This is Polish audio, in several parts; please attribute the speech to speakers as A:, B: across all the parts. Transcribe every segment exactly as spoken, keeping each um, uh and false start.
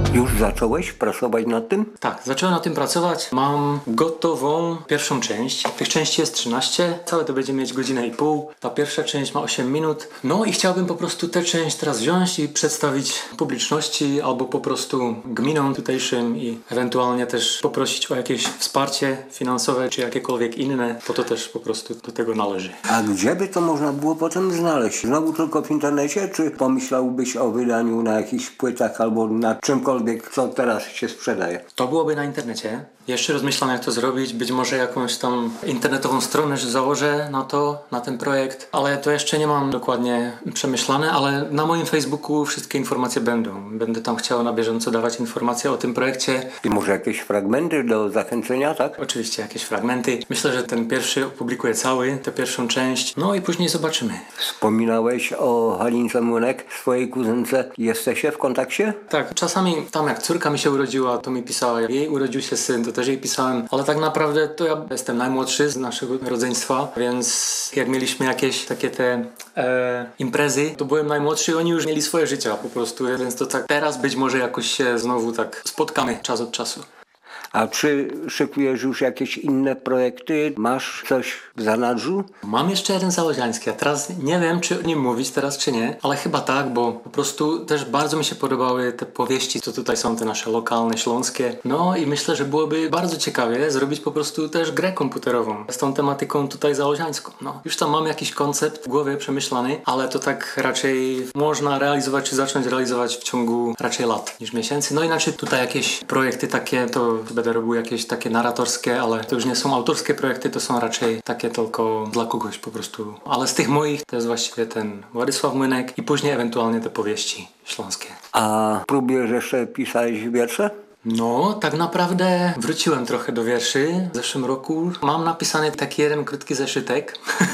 A: Już zacząłeś pracować nad tym?
B: Tak, zacząłem na tym pracować. Mam gotową pierwszą część. Tych części jest trzynaście, całe to będzie mieć godzinę i pół. Ta pierwsza część ma osiem minut. No i chciałbym po prostu tę część teraz wziąć i przedstawić publiczności albo po prostu gminom tutejszym i ewentualnie też poprosić o jakieś wsparcie finansowe czy jakiekolwiek inne, bo to też po prostu do tego należy.
A: A gdzie by to można było potem znaleźć? Znowu tylko w internecie? Czy pomyślałbyś o wydaniu na jakichś płytach albo na czymkolwiek, co teraz się sprzedaje?
B: To byłoby na internecie. Jeszcze rozmyślam, jak to zrobić. Być może jakąś tam internetową stronę że założę na to, na ten projekt, ale to jeszcze nie mam dokładnie przemyślane, ale na moim Facebooku wszystkie informacje będą. Będę tam chciał na bieżąco dawać informacje o tym projekcie.
A: I może jakieś fragmenty do zachęcenia, tak?
B: Oczywiście jakieś fragmenty. Myślę, że ten pierwszy opublikuję cały, tę pierwszą część, no i później zobaczymy.
A: Wspominałeś o Halince Młynek, swojej kuzynce. Jesteście w kontakcie?
B: Tak, czasami tam jak córka mi się urodziła, to mi pisała, jej urodził się syn, to też jej pisałem, ale tak naprawdę to ja jestem najmłodszy z naszego rodzeństwa, więc jak mieliśmy jakieś takie te e, imprezy, to byłem najmłodszy i oni już mieli swoje życia po prostu, więc to tak teraz być może jakoś się znowu tak spotkamy czas od czasu.
A: A czy szykujesz już jakieś inne projekty? Masz coś w zanadrzu?
B: Mam jeszcze jeden załodziański, a teraz nie wiem, czy o nim mówić teraz, czy nie, ale chyba tak, bo po prostu też bardzo mi się podobały te powieści, co tutaj są, te nasze lokalne, śląskie. No i myślę, że byłoby bardzo ciekawie zrobić po prostu też grę komputerową z tą tematyką tutaj załodziańską. No, już tam mam jakiś koncept w głowie przemyślany, ale to tak raczej można realizować, czy zacząć realizować w ciągu raczej lat niż miesięcy. No inaczej tutaj jakieś projekty takie, to będę robił jakieś takie narratorskie, ale to już nie są autorskie projekty, to są raczej takie tylko dla kogoś po prostu. Ale z tych moich to jest właściwie ten Władysław Młynek i później ewentualnie te powieści śląskie.
A: A próbujesz jeszcze pisać wiersze?
B: No, tak naprawdę wróciłem trochę do wierszy w zeszłym roku. Mam napisany taki jeden krótki zeszytek.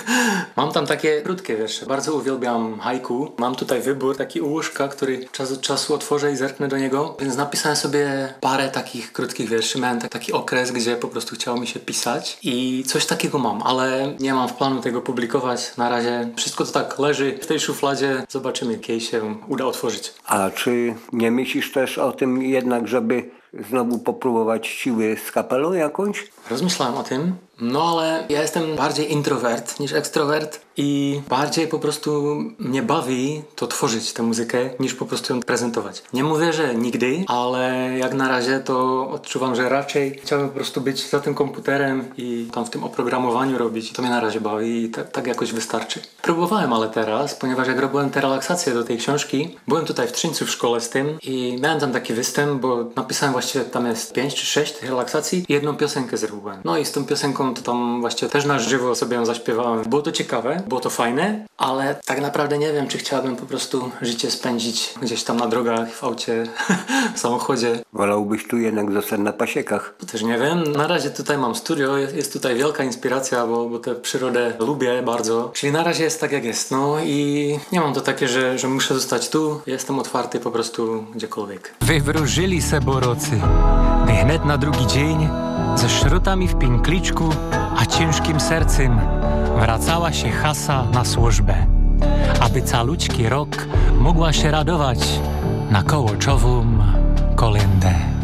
B: Mam tam takie krótkie wiersze. Bardzo uwielbiam haiku. Mam tutaj wybór taki u łóżka, który czas od czasu otworzę i zerknę do niego. Więc napisałem sobie parę takich krótkich wierszy. Miałem taki okres, gdzie po prostu chciało mi się pisać i coś takiego mam, ale nie mam w planu tego publikować. Na razie wszystko to tak leży w tej szufladzie. Zobaczymy, kiedy się uda otworzyć.
A: A czy nie myślisz też o tym jednak, żeby znowu popróbować siły z kapelą jakąś?
B: Rozmyślałem o tym, no ale ja jestem bardziej introwert niż ekstrowert i bardziej po prostu mnie bawi to tworzyć tę muzykę niż po prostu ją prezentować. Nie mówię, że nigdy, ale jak na razie to odczuwam, że raczej chciałbym po prostu być za tym komputerem i tam w tym oprogramowaniu robić. To mnie na razie bawi i tak, tak jakoś wystarczy. Próbowałem, ale teraz, ponieważ jak robiłem te relaksacje do tej książki, byłem tutaj w Trzyńcu w szkole z tym i miałem tam taki występ, bo napisałem właściwie tam jest pięć czy sześć tych relaksacji i jedną piosenkę zrobiłem. No i z tą piosenką to tam właściwie też na żywo sobie ją zaśpiewałem. Było to ciekawe, było to fajne, ale tak naprawdę nie wiem, czy chciałbym po prostu życie spędzić gdzieś tam na drogach, w aucie, w samochodzie.
A: Wolałbyś tu jednak zostać na pasiekach?
B: To też nie wiem. Na razie tutaj mam studio, jest, jest tutaj wielka inspiracja, bo, bo tę przyrodę lubię bardzo. Czyli na razie jest tak jak jest. No i nie mam to takie, że, że muszę zostać tu. Jestem otwarty po prostu gdziekolwiek.
C: Wywróżyli se borocy, by wnet na drugi dzień ze szrutami w pinkliczku, a ciężkim sercem wracała się Hasa na służbę, aby calućki rok mogła się radować na kołoczową kolędę.